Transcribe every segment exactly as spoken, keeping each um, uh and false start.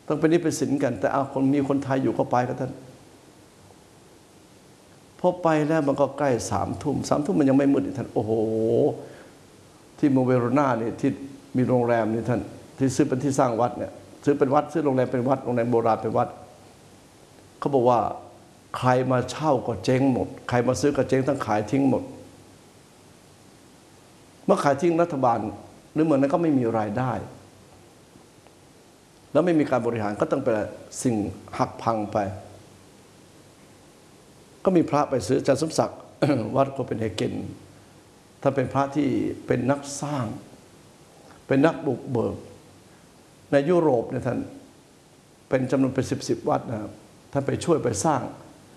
ต้องเป็นหนี้เป็นสินกันแต่เอาคนมีคนไทยอยู่ก็ไปก็ท่านพอไปแล้วมันก็ใกล้สามทุ่มสามทุ่มมันยังไม่มืดท่านโอ้โหที่เมืองเวโรนาเนี่ยที่มีโรงแรมนี่ท่านที่ซื้อเป็นที่สร้างวัดเนี่ยซื้อเป็นวัดซื้อโรงแรมเป็นวัดโรงแรมโบราณเป็นวัดเขาบอกว่าใครมาเช่าก็เจ๊งหมดใครมาซื้อก็เจ๊งทั้งขายทิ้งหมดเมื่อขายทิ้งรัฐบาลหรือเหมือนนั้นก็ไม่มีรายได้แล้วไม่มีการบริหารก็ต้องเป็นสิ่งหักพังไปก็มีพระไปซื้ออาจารย์สมศักดิ์ วัดโคเปนเฮเกนถ้าเป็นพระที่เป็นนักสร้างเป็นนักบุกเบิกในยุโรปเนี่ยท่านเป็นจำนวนเป็นสิบสิบวัดนะครับท่านไปช่วยไปสร้าง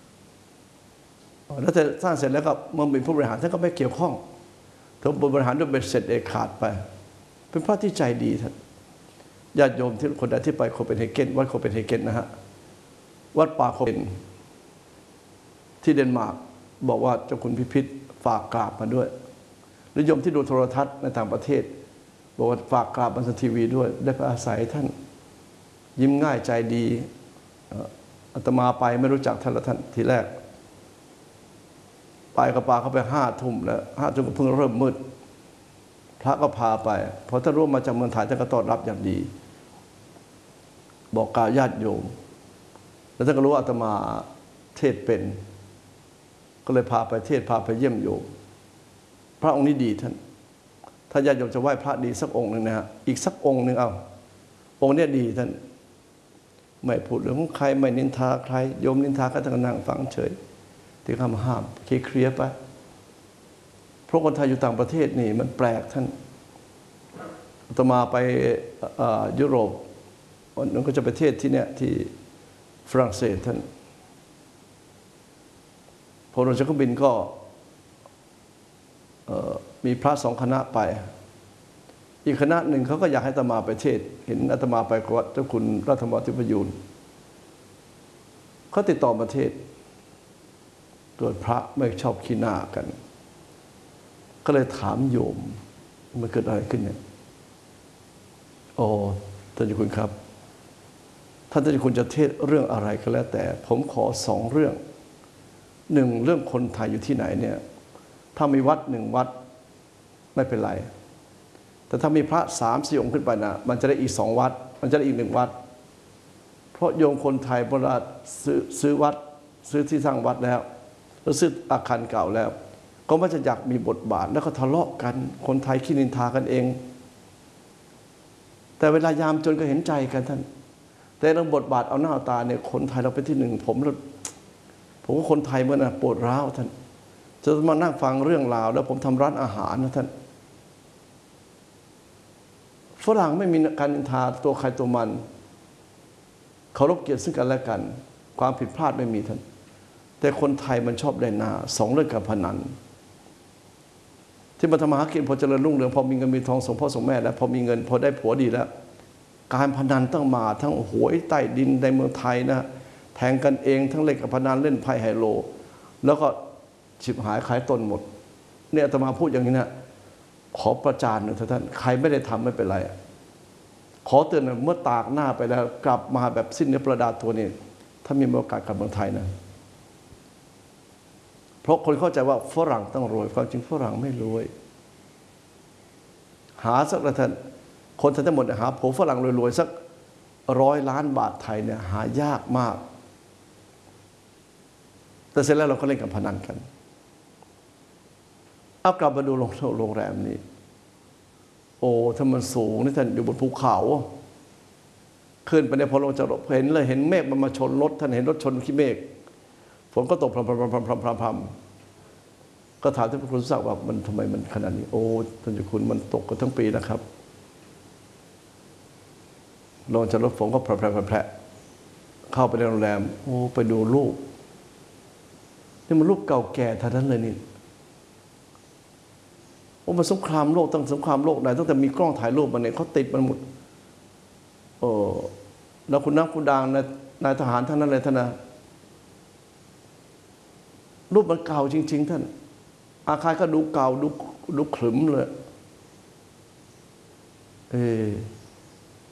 แล้วแต่สร้างเสร็จแล้วก็เมื่อเป็นผู้บริหารท่านก็ไม่เกี่ยวข้องท่านบริหารด้วยเบ็ดเสร็จเอกขาดไปเป็นพระที่ใจดีท่านญาติโยมที่คนใดที่ไปโคเปนเฮเกนวัดโคเปนเฮเกนนะฮะวัดป่าโคเปนที่เดนมาร์กบอกว่าเจ้าคุณพิพิธฝากกราบมาด้วยหรือโยมที่ดูโทรทัศน์ในต่างประเทศบอกว่าฝากกราบบนทีวีด้วยได้ไปอาศัยท่านยิ้มง่ายใจดีอาตมาไปไม่รู้จักท่านละท่านทีแรกไปกับปาเขาไปห้าทุ่มแล้วห้าทุ่มก็เพิ่งเริ่มมืดพระก็พาไปพอท่านร่วมมาจากเมืองไทยท่านก็ต้อนรับอย่างดีบอกกล่าวญาติโยมแล้วท่านก็รู้ว่าอาตมาเทศเป็นก็เลยพาไปเทศพาไปเยี่ยมโยมพระองค์นี้ดีท่านถ้าญาติโยมจะไหว้พระดีสักองค์หนึ่งนะฮะอีกสักองค์หนึ่งเอาองค์นี้ดีท่านไม่พูดเรื่องของใครไม่นินทาใครโยมนินทาก็ต้องนั่งฟังเฉยที่คำห้ามเคลียร์ไปเพราะคนไทยอยู่ต่างประเทศนี่มันแปลกท่านอาตมาไปยุโรปวันนั้นก็จะไปเทศที่เนี่ยที่ฝรั่งเศสท่านพอลงจากเครื่องบินก็มีพระสองคณะไปอีกคณะหนึ่งเขาก็อยากให้อาตมาไปเทศเห็นอาตมาไปกับวัดเจ้าคุณรัฐมนตรีประยูนเขาติดต่อมาเทศโดยพระไม่ชอบขี้หน้ากันก็เลยถามโยมมันเกิดอะไรขึ้นเนี่ยโอ้ท่านเจ้าคุณครับท่านเจ้าคุณจะเทศเรื่องอะไรก็แล้วแต่ผมขอสองเรื่องหนึ่งเรื่องคนไทยอยู่ที่ไหนเนี่ยถ้ามีวัดหนึ่งวัดไม่เป็นไรแต่ถ้ามีพระสามสี่องค์ขึ้นไปนะมันจะได้อีกสองวัดมันจะได้อีกหนึ่งวัดเพราะโยมคนไทยโบราณซื้อซื้อวัดซื้อที่สร้างวัดแล้วแล้วซื้ออาคารเก่าแล้วก็ไม่จะอยากมีบทบาทแล้วก็ทะเลาะกันคนไทยขี้นินทากันเองแต่เวลายามจนก็เห็นใจกันท่านแต่เรื่องบทบาทเอาหน้าเอาตาเนี่ยคนไทยเราเป็นที่หนึ่งผมผมว่าคนไทยมันปวดร้าวท่านจะมานั่งฟังเรื่องราวแล้วผมทำร้านอาหารนะท่านฝรั่งไม่มีการนินทาตัวใครตัวมันเคารพเกียรติซึ่งกันและกันความผิดพลาดไม่มีท่านแต่คนไทยมันชอบได้หน้าสองเรื่องการพนันที่มาทำมาหากินพอเจริญรุ่งเรืองพอมีเงินมีทองส่งพ่อส่งแม่แล้วพอมีเงินพอได้ผัวดีแล้วการพนันต้องมาทั้งหวยใต้ดินในเมืองไทยนะแทงกันเองทั้งเล่นกับพนันเล่นไพ่ไฮโลแล้วก็ฉิบหายขายตนหมดเนี่ยอาตมาพูดอย่างนี้นะขอประจานหน่อยท่านใครไม่ได้ทำไม่เป็นไรขอเตือนเมื่อตากหน้าไปแล้วกลับมาแบบสิ้นเนื้อประดาตัวนี่ถ้ามีโอกาสกลับเมืองไทยนะเพราะคนเข้าใจว่าฝรั่งต้องรวยความจริงฝรั่งไม่รวยหาสักท่านคนทั้งหมดหาผัวฝรั่งรวยๆสักร้อยล้านบาทไทยเนี่ยหายากมากแต่เสร็จแล้วเราก็เล่นกับพนันกันเอากลับมาดูโรงแรมนี้โอ้ถ้ามันสูงนี่ท่านอยู่บนภูเขาขึ้นไปเนี่ยพอลงจากรถเห็นเลยเห็นเมฆมันมาชนรถท่านเห็นรถชนขี้เมฆฝนก็ตกพรำพรำพรำพรำพรำพรำก็ถามท่านพระครูสุศักดิ์ว่ามันทำไมมันขนาดนี้โอ้ท่านเจ้าคุณมันตกกันทั้งปีนะครับลงจากรถฝนก็แผลแผลแผลเข้าไปในโรงแรมโอ้ไปดูรูปนี่มันรูปเก่าแก่ท่านั้นเลยนี่โอ้มันสงครามโลกตั้งสงครามโลกไหนตั้งแต่มีกล้องถ่ายรูปมันเนี่ยเขาติดมันหมดโอ้แล้วคุณนักคุณดังนายทหารท่านนั้นเลยท่านนะรูปมันเก่าจริงๆท่านอาคารก็ดูเก่าดูดูขรึมเลยเออ